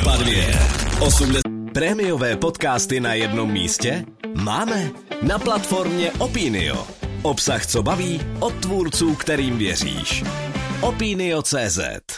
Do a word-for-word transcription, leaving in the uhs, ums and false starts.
Stopa dvě. osmdesát prémiové podcasty na jednom místě? Máme na platformě Opinio. Obsah, co baví, od tvůrců, kterým věříš. Opinio tečka cé zet